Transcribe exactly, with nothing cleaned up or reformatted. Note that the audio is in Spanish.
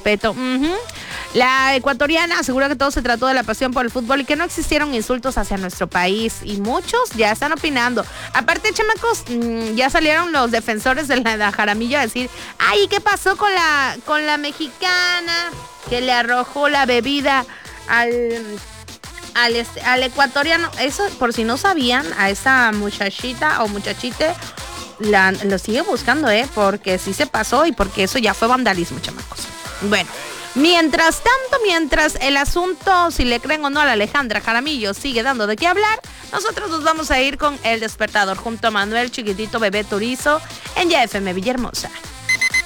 respeto. Uh-huh. La ecuatoriana asegura que todo se trató de la pasión por el fútbol y que no existieron insultos hacia nuestro país. Y muchos ya están opinando. Aparte, chamacos, mmm, ya salieron los defensores de la, la Jaramillo a decir, ay, ¿qué pasó con la, con la mexicana que le arrojó la bebida al... Al, este, al ecuatoriano? Eso, por si no sabían, a esa muchachita o muchachite la, lo sigue buscando, ¿eh? Porque sí se pasó y porque eso ya fue vandalismo, chamacos. Bueno, mientras tanto, mientras el asunto, si le creen o no a la Alejandra Jaramillo, sigue dando de qué hablar, nosotros nos vamos a ir con El Despertador junto a Manuel Chiquitito Bebé Turizo en Ya F M Villahermosa.